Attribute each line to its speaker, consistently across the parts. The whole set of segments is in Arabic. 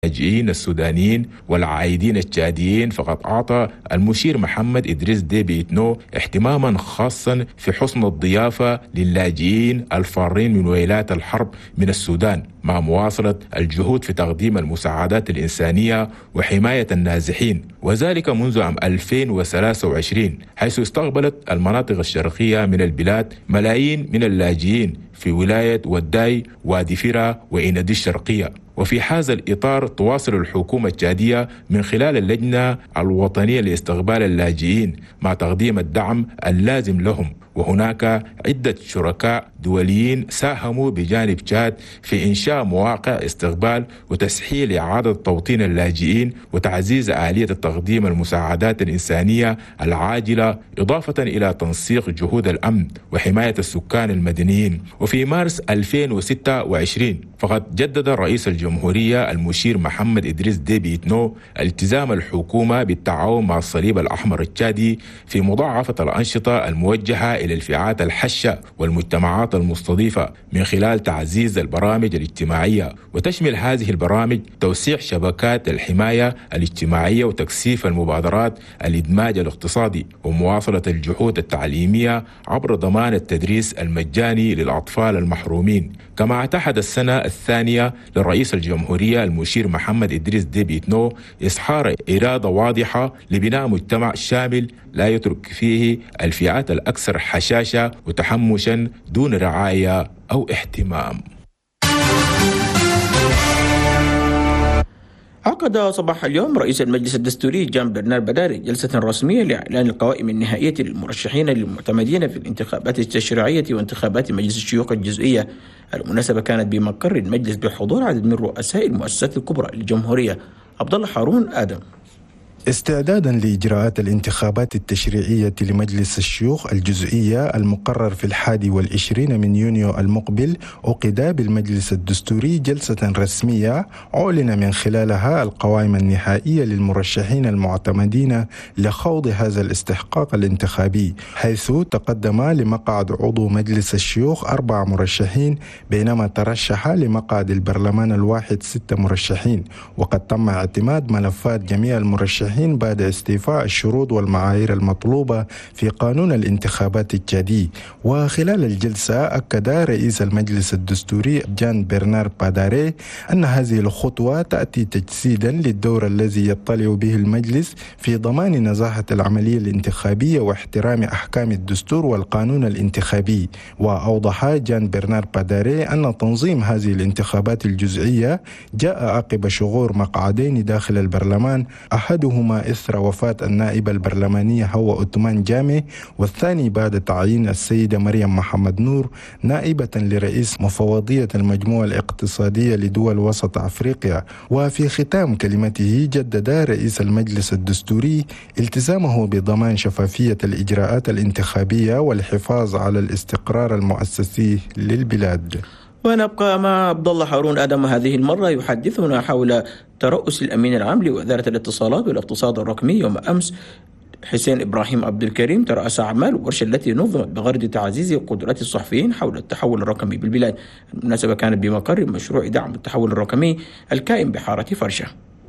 Speaker 1: اللاجئين السودانيين والعائدين التشاديين، فقد أعطى المشير محمد إدريس ديبي إتنو اهتماما خاصا في حسن الضيافة للاجئين الفارين من ويلات الحرب من السودان، مع مواصلة الجهود في تقديم المساعدات الإنسانية وحماية النازحين، وذلك منذ عام 2023، حيث استقبلت المناطق الشرقية من البلاد ملايين من اللاجئين في ولاية وداي، وادي فرا، وإندي الشرقية. وفي هذا الإطار تواصل الحكومة التشادية من خلال اللجنة الوطنية لاستقبال اللاجئين مع تقديم الدعم اللازم لهم، وهناك عدة شركاء دوليين ساهموا بجانب تشاد في إنشاء مواقع استقبال وتسهيل إعادة توطين اللاجئين وتعزيز آلية تقديم المساعدات الإنسانية العاجلة، إضافة إلى تنسيق جهود الأمن وحماية السكان المدنيين. وفي مارس 2026 فقد جدد رئيس الجمهورية المشير محمد إدريس ديبي إتنو التزام الحكومة بالتعاون مع الصليب الأحمر التشادي في مضاعفة الأنشطة الموجهة إلى الفئات الحشة والمجتمعات المستضيفة من خلال تعزيز البرامج الاجتماعية، وتشمل هذه البرامج توسيع شبكات الحماية الاجتماعية وتكثيف المبادرات الإدماج الاقتصادي، ومواصلة الجهود التعليمية عبر ضمان التدريس المجاني للأطفال المحرومين. كما اعتقد السنة الثانية لرئيس الجمهورية المشير محمد إدريس ديبي إتنو إظهار إرادة واضحة لبناء مجتمع شامل لا يترك فيه الفئات الأكثر حشاشة وتحمشا دون رعاية أو اهتمام.
Speaker 2: عقد صباح اليوم رئيس المجلس الدستوري جان برنار بداري جلسة رسمية لإعلان القوائم النهائية للمرشحين المعتمدين في الانتخابات التشريعية وانتخابات مجلس الشيوخ الجزئية. المناسبة كانت بمقر المجلس بحضور عدد من رؤساء المؤسسات الكبرى للجمهورية. عبد الله حارون آدم.
Speaker 3: استعدادا لإجراءات الانتخابات التشريعية لمجلس الشيوخ الجزئية المقرر في 21 من يونيو المقبل، عقد بالمجلس الدستوري جلسة رسمية أعلن من خلالها القوائم النهائية للمرشحين المعتمدين لخوض هذا الاستحقاق الانتخابي، حيث تقدم لمقعد عضو مجلس الشيوخ 4 مرشحين، بينما ترشح لمقعد البرلمان الواحد 6 مرشحين. وقد تم اعتماد ملفات جميع المرشحين بعد استيفاء الشروط والمعايير المطلوبة في قانون الانتخابات التشادي. وخلال الجلسة أكد رئيس المجلس الدستوري جان برنار باداري أن هذه الخطوة تأتي تجسيدا للدور الذي يطلع به المجلس في ضمان نزاهة العملية الانتخابية واحترام أحكام الدستور والقانون الانتخابي. وأوضح جان برنار باداري أن تنظيم هذه الانتخابات الجزئية جاء عقب شغور مقعدين داخل البرلمان، أحدهما إثر وفاة النائبة البرلمانية هوى أوتمان جامي، والثاني بعد تعيين السيدة مريم محمد نور نائبة لرئيس مفوضية المجموعة الاقتصادية لدول وسط أفريقيا. وفي ختام كلمته جدد رئيس المجلس الدستوري التزامه بضمان شفافية الإجراءات الانتخابية والحفاظ على الاستقرار المؤسسي للبلاد.
Speaker 2: ونبقى مع عبد الله حارون آدم، هذه المرة يحدثنا حول ترأس الأمين العام لوزارة الاتصالات والاقتصاد الرقمي يوم أمس حسين إبراهيم عبد الكريم ترأس أعمال الورشة التي نظمت بغرض تعزيز قدرات الصحفيين حول التحول الرقمي بالبلاد. المناسبة كانت بمقر مشروع دعم التحول الرقمي الكائن بحارة فرشة.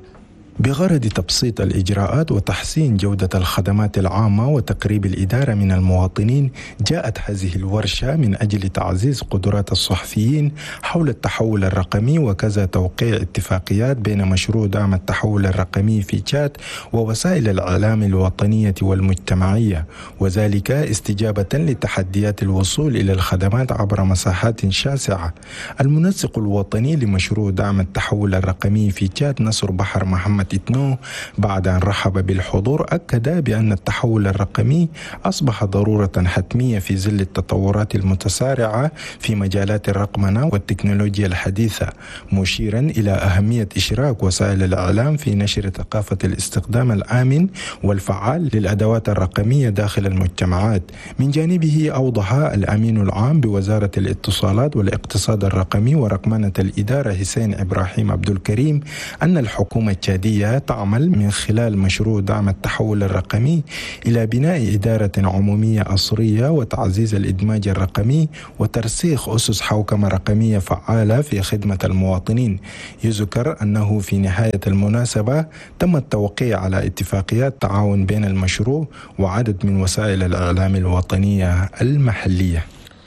Speaker 3: بغرض تبسيط الإجراءات وتحسين جودة الخدمات العامة وتقريب الإدارة من المواطنين، جاءت هذه الورشة من أجل تعزيز قدرات الصحفيين حول التحول الرقمي، وكذا توقيع اتفاقيات بين مشروع دعم التحول الرقمي في تشاد ووسائل الإعلام الوطنية والمجتمعية، وذلك استجابة لتحديات الوصول إلى الخدمات عبر مساحات شاسعة. المنسق الوطني لمشروع دعم التحول الرقمي في تشاد نصر بحر محمد إتنو بعد أن رحب بالحضور أكد بأن التحول الرقمي أصبح ضرورة حتمية في ظل التطورات المتسارعة في مجالات الرقمنة والتكنولوجيا الحديثة، مشيرا إلى أهمية إشراك وسائل الإعلام في نشر ثقافة الاستخدام الآمن والفعال للأدوات الرقمية داخل المجتمعات. من جانبه أوضح الأمين العام بوزارة الاتصالات والاقتصاد الرقمي ورقمنة الإدارة حسين إبراهيم عبد الكريم أن الحكومة التشادية البيئة تعمل من خلال مشروع دعم التحول الرقمي إلى بناء إدارة عمومية عصرية وتعزيز الإدماج الرقمي وترسيخ أسس حوكمة رقمية فعالة في خدمة المواطنين. يذكر أنه في نهاية المناسبة تم التوقيع على اتفاقيات تعاون بين المشروع وعدد من وسائل الإعلام الوطنية المحلية.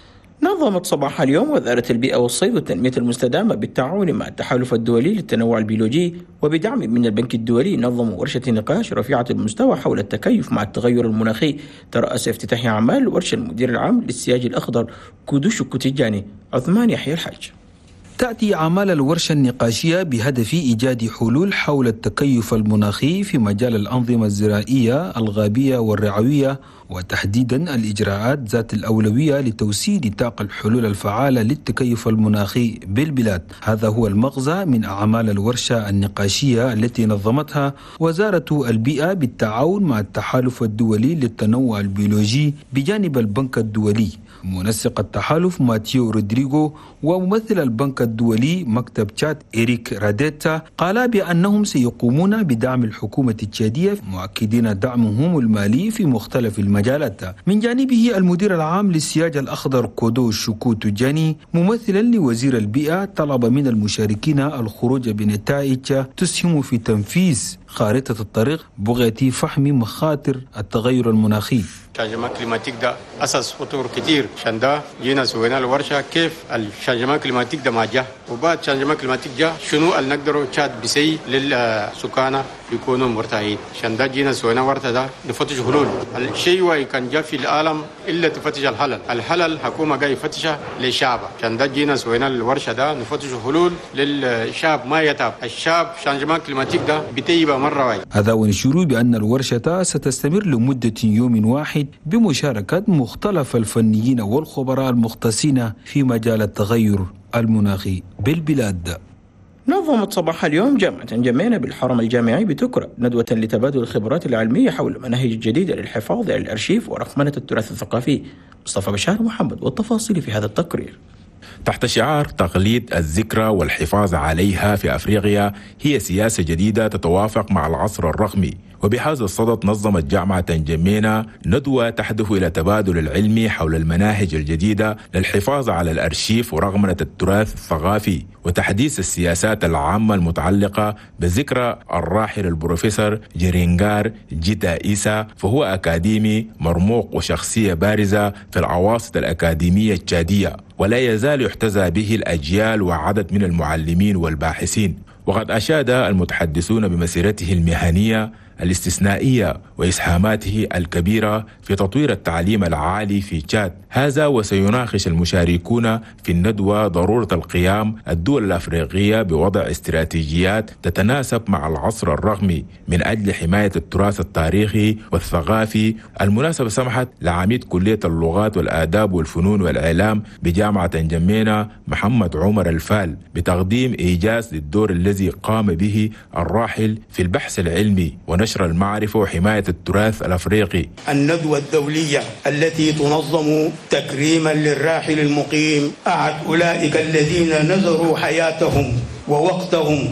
Speaker 2: نظمت صباح اليوم وزارة البيئة والصيد والتنمية المستدامة بالتعاون مع التحالف الدولي للتنوع البيولوجي وبدعم من البنك الدولي نظموا ورشة نقاش رفيعة المستوى حول التكيف مع التغير المناخي. ترأس افتتاح أعمال ورشة المدير العام للسياج الأخضر كودوش الكوتيجاني عثمان يحيى الحاج.
Speaker 4: تأتي أعمال الورشة النقاشية بهدف إيجاد حلول حول التكيف المناخي في مجال الأنظمة الزراعية الغابية والرعوية، وتحديدا الإجراءات ذات الأولوية لتوسيد نطاق الحلول الفعالة للتكيف المناخي بالبلاد. هذا هو المغزى من أعمال الورشة النقاشية التي نظمتها وزارة البيئة بالتعاون مع التحالف الدولي للتنوع البيولوجي بجانب البنك الدولي. منسق التحالف ماتيو رودريغو وممثل البنك الدولي مكتب تشاد إريك راديتا قالا بأنهم سيقومون بدعم الحكومة التشادية مؤكدين دعمهم المالي في مختلف المجالات. من جانبه المدير العام للسياج الأخضر كودوش الكوتيجاني ممثلا لوزير البيئة طلب من المشاركين الخروج بنتائج تسهم في تنفيذ خارطة الطريق بغية فهم مخاطر التغير المناخي.
Speaker 5: الشانجمان كليماتيك ده أساس خطور كتير، عشان ده جينا سوينا الورشة كيف الشانجمان كليماتيك ده ما جاء، وبعد الشانجمان كليماتيك جاء شنو اللي نقدروا تشاد بسي للسكان يكونوا مرتاحين. عشان ده جينا سوينا ورشة ده نفتش حلول. الشيء وين كان جاء في العالم إلا تفتش الحلل الحكومة جاي يفتشها للشعب. عشان ده جينا سوينا الورشة ده نفتش حلول للشعب ما يتعب. الشعب شانجمان كليماتيك ده بتيبه مرة واحدة.
Speaker 4: هذا ونشير بأن الورشة ستستمر لمدة يوم واحد بمشاركة مختلف الفنيين والخبراء المختصين في مجال التغير المناخي بالبلاد.
Speaker 2: نظمت صباح اليوم جامعة جمينة بالحرم الجامعي بتكرة ندوة لتبادل الخبرات العلمية حول المناهج الجديدة للحفاظ على الأرشيف ورقمنة التراث الثقافي. مصطفى بشار محمد والتفاصيل في هذا التقرير.
Speaker 1: تحت شعار تقليد الذكرى والحفاظ عليها في أفريقيا هي سياسة جديدة تتوافق مع العصر الرقمي، وبهذا الصدد نظمت جامعة جمينة ندوة تهدف إلى تبادل العلمي حول المناهج الجديدة للحفاظ على الأرشيف ورقمنة التراث الثقافي وتحديث السياسات العامة المتعلقة بذكرى الراحل البروفيسور جيرينغار جيتا إيسا، فهو أكاديمي مرموق وشخصية بارزة في الأواسط الأكاديمية التشادية، ولا يزال يحتذى به الأجيال وعدد من المعلمين والباحثين. وقد أشاد المتحدثون بمسيرته المهنية الاستثنائية وإسهاماته الكبيرة في تطوير التعليم العالي في تشاد. هذا وسيناقش المشاركون في الندوة ضرورة القيام الدول الأفريقية بوضع استراتيجيات تتناسب مع العصر الرقمي من أجل حماية التراث التاريخي والثقافي. المناسبة سمحت لعميد كلية اللغات والآداب والفنون والإعلام بجامعة جمينة محمد عمر الفال بتقديم إيجاز للدور الذي قام به الراحل في البحث العلمي ونشر المعرفة وحماية التراث الأفريقي.
Speaker 6: الندوة الدولية التي تنظم تكريما للراحل المقيم أحد أولئك الذين نذروا حياتهم ووقتهم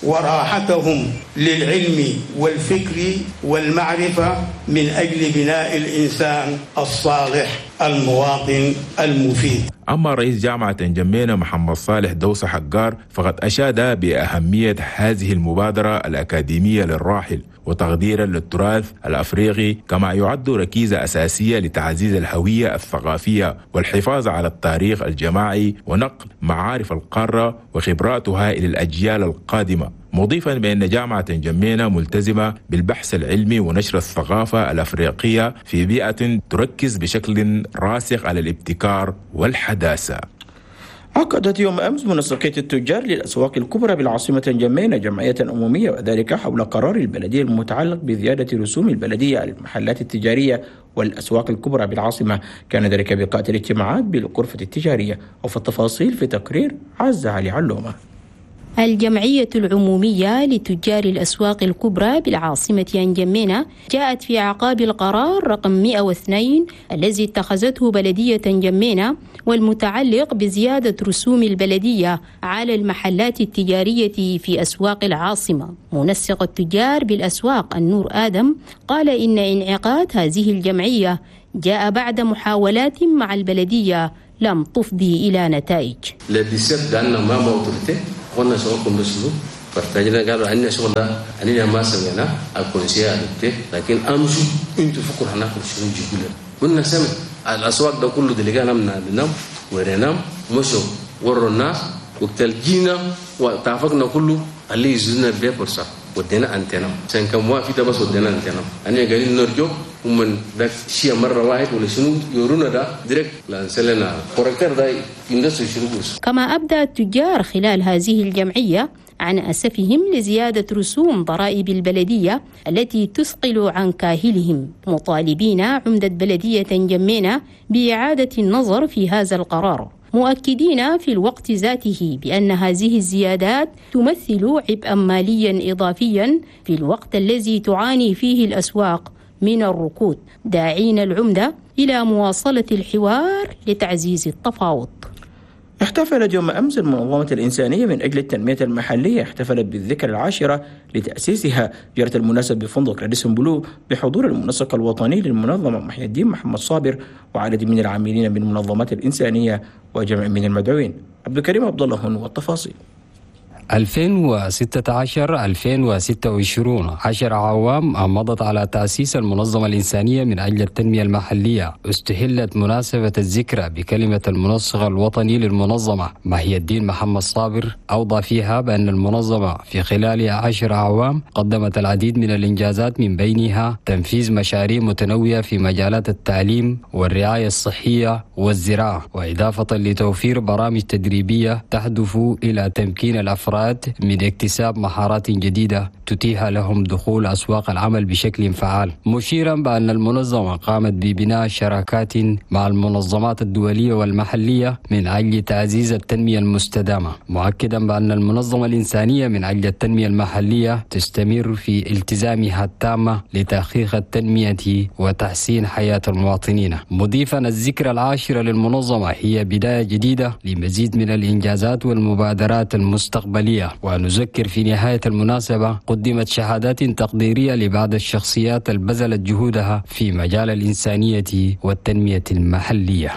Speaker 6: وراحتهم للعلم والفكر والمعرفة من أجل بناء الإنسان الصالح المواطن المفيد.
Speaker 1: أما رئيس جامعة جمينة محمد صالح دوسة حقار فقد أشاد بأهمية هذه المبادرة الأكاديمية للراحل وتقديرا للتراث الأفريقي، كما يعد ركيزة أساسية لتعزيز الهوية الثقافية والحفاظ على التاريخ الجماعي ونقل معارف القارة وخبراتها إلى الأجيال القادمة، مضيفا بأن جامعة جمينة ملتزمة بالبحث العلمي ونشر الثقافة الأفريقية في بيئة تركز بشكل راسخ على الابتكار والحداثة.
Speaker 2: عقدت يوم أمس منسقية التجار للأسواق الكبرى بالعاصمة جمينة جمعية أممية، وذلك حول قرار البلدية المتعلق بزيادة رسوم البلدية على المحلات التجارية والأسواق الكبرى بالعاصمة. كان ذلك بقاءة الاجتماعات بالغرفة التجارية. وفي التفاصيل في تقرير عز علي علومة.
Speaker 7: الجمعية العمومية لتجار الأسواق الكبرى بالعاصمة أنجمينا جاءت في أعقاب القرار رقم 102 الذي اتخذته بلدية أنجمينا والمتعلق بزيادة رسوم البلدية على المحلات التجارية في أسواق العاصمة. منسق التجار بالأسواق النور آدم قال إن انعقاد هذه الجمعية جاء بعد محاولات مع البلدية لم تفضي إلى نتائج.
Speaker 8: قلنا سوقكم بسلو فارتجنا قالوا عندنا شغل ده عندنا ما سوينا الكونسيا دكتور لكن امشوا انتوا فكروا هناكل شنو نجيب لنا قلنا سمع الاسواق ده كله دلقانا ننام ورينام مشوا وروا الناس وقتلجينا وتعفقنا كله اللي يزلنا البيبرصه ودينا انتنا عشان كم واقف ده بس ودينا انتنا انا قاعدين نرجو ومن ذاك شيء مره واحد ولا شنو يورونا ده ديريكت لانسلنا كوركتر ده يندس يشربوس.
Speaker 7: كما ابدى التجار خلال هذه الجمعيه عن اسفهم لزياده رسوم ضرائب البلديه التي تثقل عن كاهلهم، مطالبين عمده بلديه جمينا باعاده النظر في هذا القرار، مؤكدين في الوقت ذاته بأن هذه الزيادات تمثل عبئا ماليا إضافيا في الوقت الذي تعاني فيه الأسواق من الركود، داعين العمدة إلى مواصلة الحوار لتعزيز التفاوض.
Speaker 2: احتفلت يوم أمس المنظمة الإنسانية من أجل التنمية المحلية، احتفلت بالذكرى العاشرة لتأسيسها، جرت المناسبة بفندق راديسون بلو بحضور المنسق الوطني للمنظمة محي الدين محمد صابر وعدد من العاملين من المنظمات الإنسانية وجمع من المدعوين. عبد الكريم عبد الله هون والتفاصيل.
Speaker 9: 2016-2026 10 أعوام مضت على تأسيس المنظمة الإنسانية من أجل التنمية المحلية. استهلت مناسبة الذكرى بكلمة المنسق الوطني للمنظمة محي الدين محمد صابر، أوضى فيها بأن المنظمة في خلال 10 أعوام قدمت العديد من الإنجازات، من بينها تنفيذ مشاريع متنوعة في مجالات التعليم والرعاية الصحية والزراعة، وإضافة لتوفير برامج تدريبية تهدف إلى تمكين الأفراد من اكتساب مهارات جديدة تتيح لهم دخول أسواق العمل بشكل فعال، مشيرا بأن المنظمة قامت ببناء شراكات مع المنظمات الدولية والمحلية من أجل تعزيز التنمية المستدامة، مؤكدا بأن المنظمة الإنسانية من أجل التنمية المحلية تستمر في التزامها التام لتحقيق التنمية وتحسين حياة المواطنين، مضيفا الذكرى العاشرة للمنظمة هي بداية جديدة لمزيد من الإنجازات والمبادرات المستقبلية. ونذكر في نهاية المناسبة قدمت شهادات تقديرية لبعض الشخصيات البذلت جهودها في مجال الإنسانية والتنمية المحلية.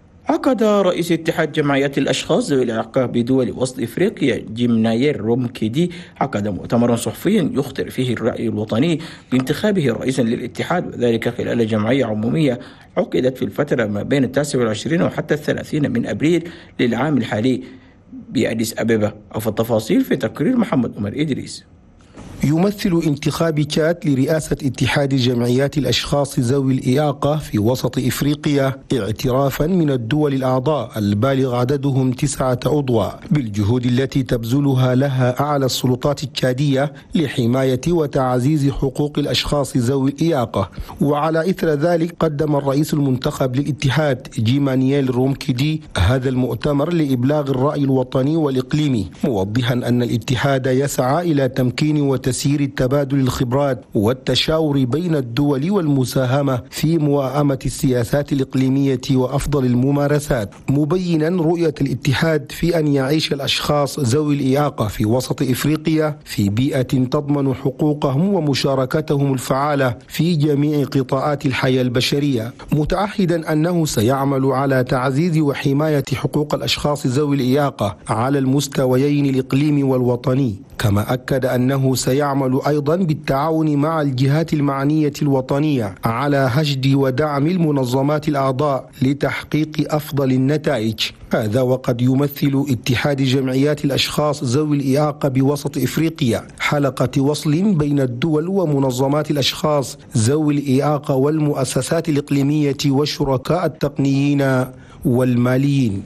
Speaker 2: عقد رئيس اتحاد جمعيات الأشخاص ذوي الإعاقة بدول وسط إفريقيا جيم ناير رومكيدي عقد مؤتمرا صحفيا يخطر فيه الرأي الوطني بانتخابه رئيسا للاتحاد، وذلك خلال جمعية عمومية عقدت في الفترة ما بين 29 وحتى 30 من أبريل للعام الحالي بأديس أبيبا. وفي التفاصيل في تقرير محمد عمر إدريس.
Speaker 10: يمثل انتخاب تشاد لرئاسة اتحاد جمعيات الأشخاص ذوي الإعاقة في وسط إفريقيا اعترافا من الدول الأعضاء البالغ عددهم 9 عضواء بالجهود التي تبذلها لها أعلى السلطات التشادية لحماية وتعزيز حقوق الأشخاص ذوي الإعاقة. وعلى إثر ذلك قدم الرئيس المنتخب للاتحاد جيمانييل رومكيدي هذا المؤتمر لإبلاغ الرأي الوطني والإقليمي، موضحا أن الاتحاد يسعى إلى تمكين وتسيير التبادل الخبرات والتشاور بين الدول والمساهمة في موائمة السياسات الإقليمية وأفضل الممارسات، مبينا رؤية الاتحاد في أن يعيش الأشخاص ذوي الإعاقة في وسط إفريقيا في بيئة تضمن حقوقهم ومشاركتهم الفعالة في جميع قطاعات الحياة البشرية، متعهدا أنه سيعمل على تعزيز وحماية حقوق الأشخاص ذوي الإعاقة على المستويين الإقليمي والوطني. كما أكد أنه سيعمل أيضا بالتعاون مع الجهات المعنية الوطنية على هجد ودعم المنظمات الأعضاء لتحقيق أفضل النتائج. هذا وقد يمثل اتحاد جمعيات الأشخاص ذوي الإعاقة بوسط إفريقيا حلقة وصل بين الدول ومنظمات الأشخاص ذوي الإعاقة والمؤسسات الإقليمية والشركاء التقنيين والماليين.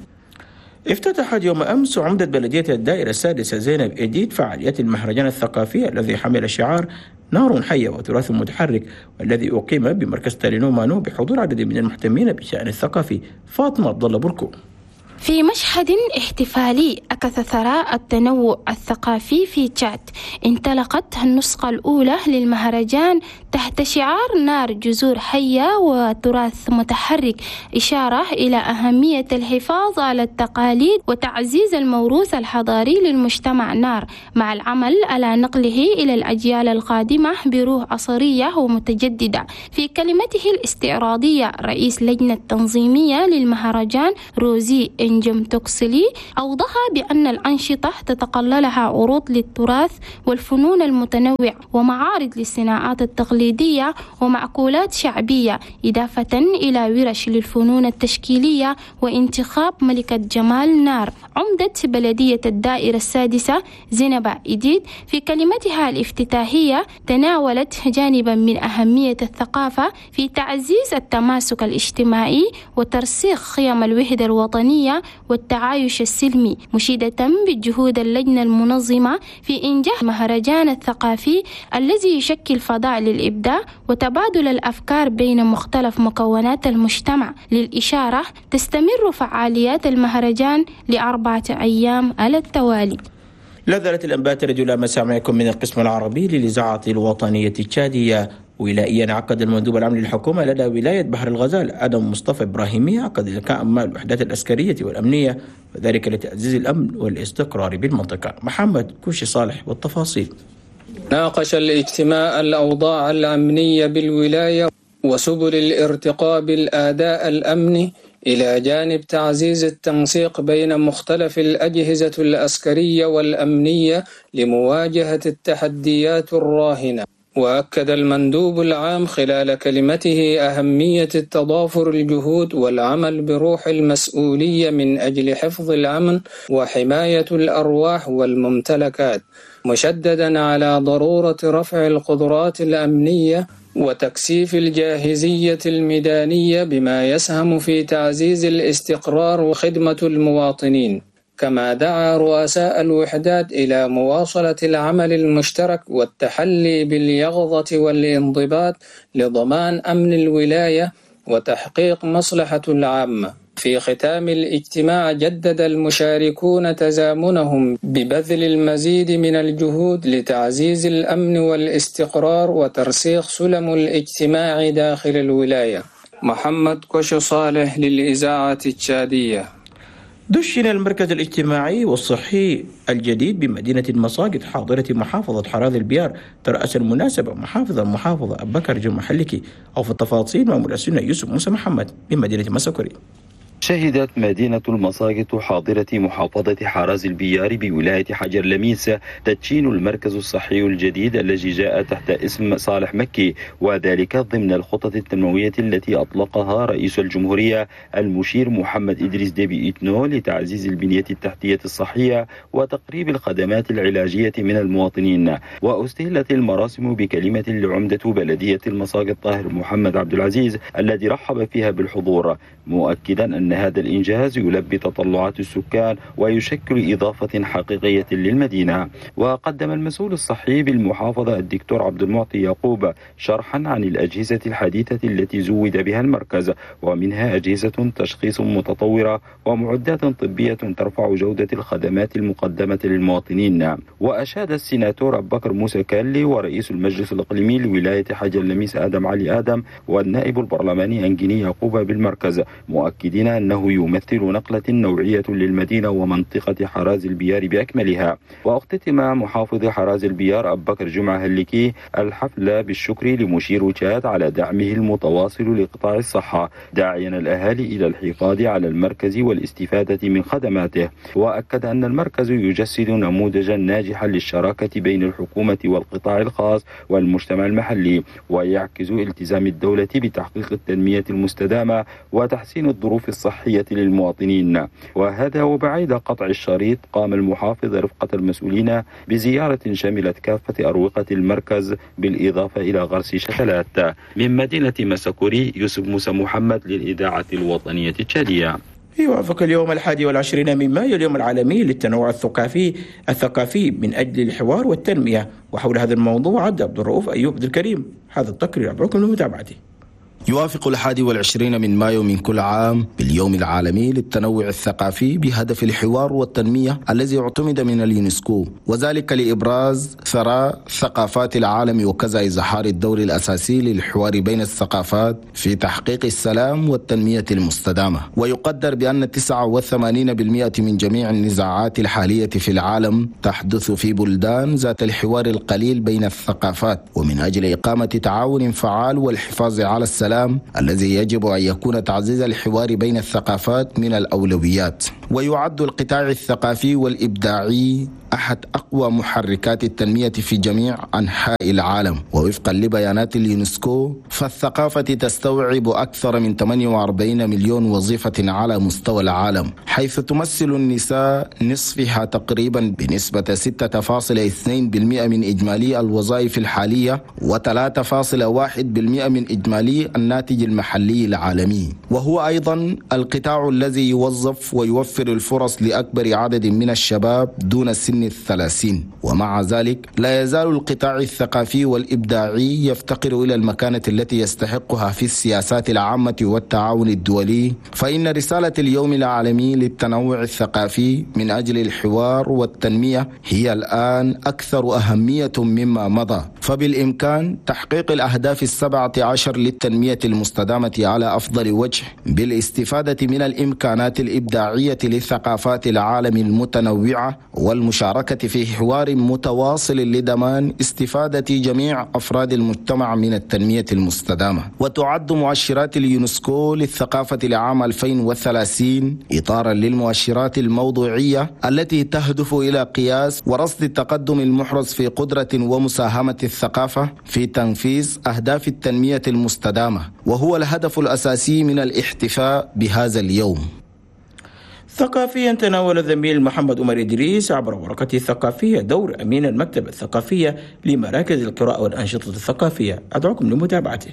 Speaker 2: افتتحت يوم أمس عمدة بلدية الدائرة السادسة زينب إيديد فعاليات المهرجان الثقافي الذي حمل شعار نار حية وتراث متحرك، والذي أقيم بمركز تالينو مانو بحضور عدد من المهتمين بالشأن الثقافي. فاطمة عبد الله بركو.
Speaker 11: في مشهد احتفالي أكث ثراء التنوع الثقافي في تشاد، انطلقت النسخة الأولى للمهرجان تحت شعار نار جذور حية وتراث متحرك، إشارة إلى أهمية الحفاظ على التقاليد وتعزيز الموروث الحضاري للمجتمع نار، مع العمل على نقله إلى الأجيال القادمة بروح عصرية ومتجددة. في كلمته الاستعراضية رئيس لجنة تنظيمية للمهرجان روزي إنجم توكسلي أوضح بأن الأنشطة تتقللها عروض للتراث والفنون المتنوع ومعارض للصناعات التقليدية ومأكولات شعبية، إضافة إلى ورش للفنون التشكيلية وانتخاب ملكة جمال نار عمدة بلدية الدائرة السادسة زينب إديد. في كلمتها الافتتاحية تناولت جانبا من أهمية الثقافة في تعزيز التماسك الاجتماعي وترسيخ قيم الوحدة الوطنية والتعايش السلمي، مشيدة بالجهود اللجنة المنظمة في إنجاح المهرجان الثقافي الذي يشكل فضاء للإبداع وتبادل الأفكار بين مختلف مكونات المجتمع. للإشارة تستمر فعاليات المهرجان ل4 أيام على التوالي.
Speaker 2: لا زالت الأنباء ترد إلى مسامعكم من القسم العربي للإذاعة الوطنية التشادية. ولائيا عقد المندوب العام للحكومة لدى ولاية بحر الغزال آدم مصطفى إبراهيمي عقد لقاء مع الوحدات العسكرية والأمنية، وذلك لتعزيز الأمن والاستقرار بالمنطقة. محمد كوشي صالح والتفاصيل.
Speaker 12: ناقش الاجتماع الأوضاع الأمنية بالولاية وسبل الارتقاء بالأداء الأمني إلى جانب تعزيز التنسيق بين مختلف الأجهزة العسكرية والأمنية لمواجهة التحديات الراهنة. وأكد المندوب العام خلال كلمته أهمية التضافر الجهود والعمل بروح المسؤولية من أجل حفظ الأمن وحماية الأرواح والممتلكات، مشددا على ضرورة رفع القدرات الأمنية وتكثيف الجاهزية الميدانية بما يسهم في تعزيز الاستقرار وخدمة المواطنين. كما دعا رؤساء الوحدات إلى مواصلة العمل المشترك والتحلي باليقظة والانضباط لضمان أمن الولاية وتحقيق مصلحة العامة. في ختام الاجتماع جدد المشاركون تزامنهم ببذل المزيد من الجهود لتعزيز الأمن والاستقرار وترسيخ سلم الاجتماع داخل الولاية. محمد كوشو صالح للإذاعة التشادية.
Speaker 2: دشن المركز الاجتماعي والصحي الجديد بمدينة المساقط حاضرة محافظة حراذ البيار ترأس المناسبة المحافظة أبو بكر جمعة حلكي. أو في التفاصيل مع مراسلنا يوسف موسى محمد بمدينة مسكري.
Speaker 13: شهدت مدينة المساقط حاضرة محافظة حراز البيار بولاية حجر لميس تدشين المركز الصحي الجديد الذي جاء تحت اسم صالح مكي، وذلك ضمن الخطط التنموية التي أطلقها رئيس الجمهورية المشير محمد إدريس ديبي إتنو لتعزيز البنية التحتية الصحية وتقريب الخدمات العلاجية من المواطنين. واستهلت المراسم بكلمة لعمدة بلدية المساقط طاهر محمد عبد العزيز الذي رحب فيها بالحضور، مؤكدا أن هذا الإنجاز يلبي تطلعات السكان ويشكل إضافة حقيقية للمدينة. وقدم المسؤول الصحي بالمحافظة الدكتور عبد المعطي يعقوب شرحا عن الأجهزة الحديثة التي زود بها المركز، ومنها أجهزة تشخيص متطورة ومعدات طبية ترفع جودة الخدمات المقدمة للمواطنين. وأشاد السيناتور أبو بكر موسى كالي ورئيس المجلس الإقليمي لولاية حجر لميس آدم علي آدم والنائب البرلماني أنجيني يعقوب بالمركز، مؤكدين أنه يمثل نقلة نوعية للمدينة ومنطقة حراز البيار بأكملها. واختتم محافظ حراز البيار أبو بكر جمعة هلكي الحفل بالشكر لمشير تشاد على دعمه المتواصل لقطاع الصحة، داعيا الأهالي إلى الحفاظ على المركز والاستفادة من خدماته. وأكد أن المركز يجسد نموذجا ناجحا للشراكة بين الحكومة والقطاع الخاص والمجتمع المحلي، ويعكس التزام الدولة بتحقيق التنمية المستدامة وتحسين الظروف الصحية للمواطنين. وهذا وبعيد قطع الشريط قام المحافظ رفقة المسؤولين بزيارة شملت كافة أروقة المركز بالإضافة إلى غرس شتلات. من مدينة مسكوري يوسف موسى محمد للإذاعة الوطنية التشادية.
Speaker 2: يوافق اليوم 21 من مايو اليوم العالمي للتنوع الثقافي من أجل الحوار والتنمية. وحول هذا الموضوع عبد الرؤوف أيوب عبد الكريم هذا التقرير أدعوكم لمتابعته.
Speaker 10: يوافق 21 من مايو من كل عام باليوم العالمي للتنوع الثقافي بهدف الحوار والتنمية الذي اعتمد من اليونسكو، وذلك لإبراز ثراء ثقافات العالم وكذا إظهار الدور الأساسي للحوار بين الثقافات في تحقيق السلام والتنمية المستدامة. ويقدر بأن 89% من جميع النزاعات الحالية في العالم تحدث في بلدان ذات الحوار القليل بين الثقافات، ومن أجل إقامة تعاون فعال والحفاظ على السلام الذي يجب أن يكون تعزيز الحوار بين الثقافات من الأولويات. ويعد القطاع الثقافي والإبداعي أحد أقوى محركات التنمية في جميع أنحاء العالم، ووفقا لبيانات اليونسكو فالثقافة تستوعب أكثر من 48 مليون وظيفة على مستوى العالم، حيث تمثل النساء نصفها تقريبا بنسبة 6.2% من إجمالي الوظائف الحالية و3.1% من إجمالي الناتج المحلي العالمي. وهو أيضا القطاع الذي يوظف ويوفر الفرص لأكبر عدد من الشباب دون سن 30. ومع ذلك لا يزال القطاع الثقافي والإبداعي يفتقر إلى المكانة التي يستحقها في السياسات العامة والتعاون الدولي، فإن رسالة اليوم العالمي للتنوع الثقافي من أجل الحوار والتنمية هي الآن أكثر أهمية مما مضى. فبالإمكان تحقيق الأهداف 17 للتنمية المستدامة على أفضل وجه بالاستفادة من الإمكانات الإبداعية لثقافات العالم المتنوعة والمشاركة في حوار متواصل لضمان استفادة جميع أفراد المجتمع من التنمية المستدامة. وتعد مؤشرات اليونسكو للثقافة لعام 2030 إطارا للمؤشرات الموضوعية التي تهدف إلى قياس ورصد التقدم المحرز في قدرة ومساهمة الثقافة في تنفيذ أهداف التنمية المستدامة، وهو الهدف الأساسي من الاحتفاء بهذا اليوم.
Speaker 2: ثقافيا تناول الزميل محمد عمر إدريس عبر ورقته الثقافية دور أمين المكتبة الثقافية لمراكز القراءة والأنشطة الثقافية. أدعوكم لمتابعته.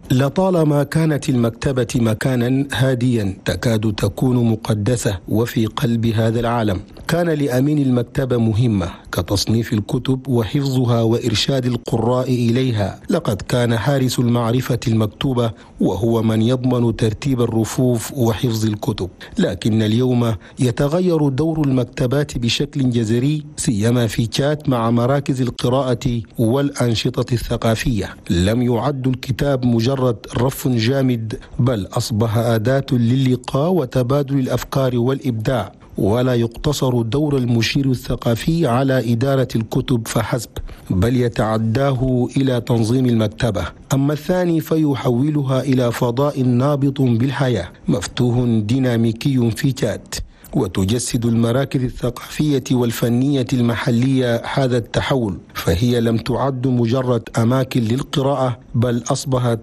Speaker 10: لطالما كانت المكتبة مكانا هاديا تكاد تكون مقدسة وفي قلب هذا العالم، كان لأمين المكتبة مهمة كتصنيف الكتب وحفظها وإرشاد القراء إليها. لقد كان حارس المعرفة المكتوبة وهو من يضمن ترتيب الرفوف وحفظ الكتب، لكن اليوم يتغير دور المكتبات بشكل جذري، سيما في تشاد مع مراكز القراءة والأنشطة الثقافية. لم يعد الكتاب مجرد رف جامد، بل أصبح أداة للقاء وتبادل الأفكار والإبداع، ولا يقتصر دور المشير الثقافي على إدارة الكتب فحسب، بل يتعداه إلى تنظيم المكتبة. أما الثاني فيحولها إلى فضاء نابض بالحياة مفتوح ديناميكي في تشاد. وتجسد المراكز الثقافية والفنية المحلية هذا التحول، فهي لم تعد مجرد أماكن للقراءة، بل أصبحت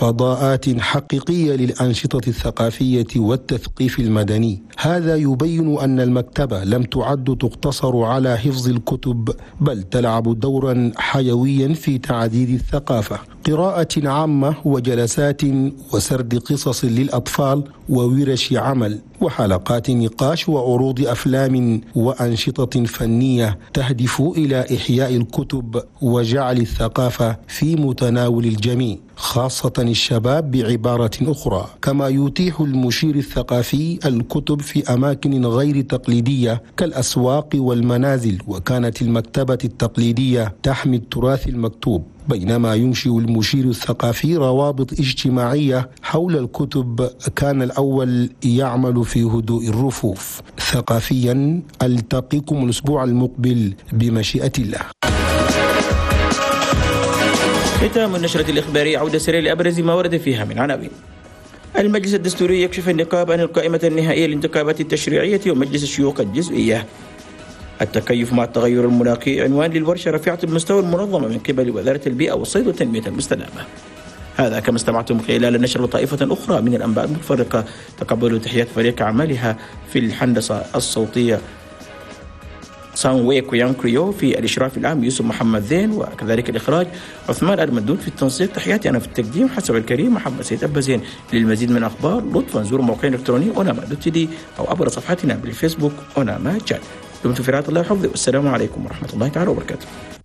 Speaker 10: فضاءات حقيقية للأنشطة الثقافية والتثقيف المدني. هذا يبين أن المكتبة لم تعد تقتصر على حفظ الكتب، بل تلعب دورا حيويا في تعزيز الثقافة. قراءة عامة وجلسات وسرد قصص للأطفال وورش عمل وحلقات نقاش وعروض أفلام وأنشطة فنية تهدف إلى إحياء الكتب وجعل الثقافة في متناول الجميع، خاصة الشباب بعبارة أخرى. كما يتيح المشير الثقافي الكتب في أماكن غير تقليدية كالأسواق والمنازل، وكانت المكتبة التقليدية تحمي التراث المكتوب، بينما ينشئ المشير الثقافي روابط اجتماعية حول الكتب كان الأول يعمل في هدوء الرفوف. ثقافيا ألتقيكم الأسبوع المقبل بمشيئة الله.
Speaker 2: ختام النشرة الإخبارية عودة سريعة لأبرز ما ورد فيها من عناوين. المجلس الدستوري يكشف النقاب عن القائمة النهائية للانتخابات التشريعية ومجلس الشيوخ الجزئية. التكيف مع التغير المناخي عنوان للورشة رفيعة المستوى المنظمة من قبل وزارة البيئة والصيد والتنمية المستدامة. هذا كما استمعتم خلال النشر طائفة أخرى من الأنباء المتفرقة. تقبلوا تحيات فريق أعمالها في الهندسة الصوتية سان ويكو يانكريو، في الإشراف العام يوسف محمد زين، وكذلك الإخراج عثمان المدود، في التنسيق تحياتي أنا في التقديم حسب الكريم محمد سيد أبازين. للمزيد من أخبار لطفا زوروا موقعنا الإلكتروني onama.tv أو عبر صفحتنا بالفيسبوك onama chat. دمتم في رعاية الله وحفظه، والسلام عليكم ورحمة الله تعالى وبركاته.